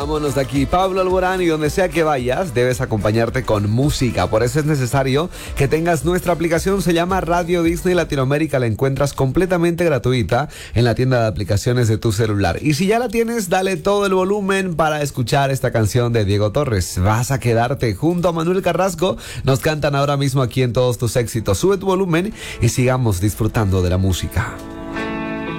Vámonos de aquí, Pablo Alborán, y donde sea que vayas, debes acompañarte con música. Por eso es necesario que tengas nuestra aplicación, se llama Radio Disney Latinoamérica, la encuentras completamente gratuita en la tienda de aplicaciones de tu celular. Y si ya la tienes, dale todo el volumen para escuchar esta canción de Diego Torres. Vas a quedarte junto a Manuel Carrasco, nos cantan ahora mismo aquí en Todos tus éxitos. Sube tu volumen y sigamos disfrutando de la música.